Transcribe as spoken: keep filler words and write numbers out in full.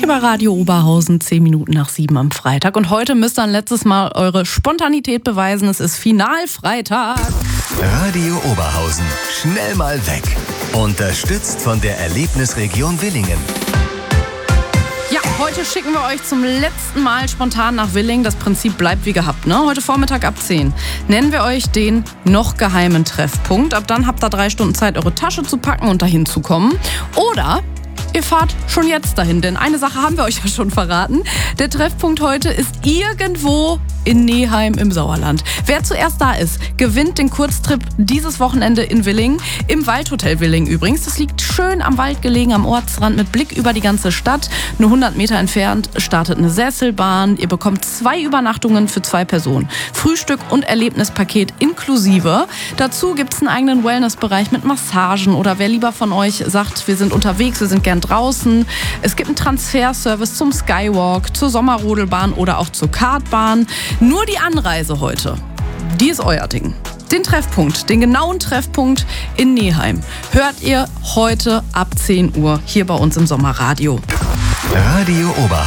hier bei Radio Oberhausen, zehn Minuten nach sieben am Freitag. Und heute müsst ihr ein letztes Mal eure Spontanität beweisen. Es ist Finalfreitag. Radio Oberhausen, schnell mal weg. Unterstützt von der Erlebnisregion Willingen. Ja, heute schicken wir euch zum letzten Mal spontan nach Willingen. Das Prinzip bleibt wie gehabt, ne? Heute Vormittag ab zehn nennen wir euch den noch geheimen Treffpunkt. Ab dann habt ihr drei Stunden Zeit, eure Tasche zu packen und dahin zu kommen. Oder ihr fahrt schon jetzt dahin, denn eine Sache haben wir euch ja schon verraten. Der Treffpunkt heute ist irgendwo in Neheim im Sauerland. Wer zuerst da ist, gewinnt den Kurztrip dieses Wochenende in Willingen. Im Waldhotel Willingen übrigens. Das liegt schön am Wald gelegen, am Ortsrand mit Blick über die ganze Stadt. Nur hundert Meter entfernt startet eine Sesselbahn. Ihr bekommt zwei Übernachtungen für zwei Personen. Frühstück und Erlebnispaket inklusive. Dazu gibt es einen eigenen Wellnessbereich mit Massagen. Oder wer lieber von euch sagt, wir sind unterwegs, wir sind gern draußen. Es gibt einen Transferservice zum Skywalk, zur Sommerrodelbahn oder auch zur Kartbahn. Nur die Anreise heute, die ist euer Ding. Den Treffpunkt, den genauen Treffpunkt in Neheim hört ihr heute ab zehn Uhr hier bei uns im Sommerradio. Radio Oberhausen.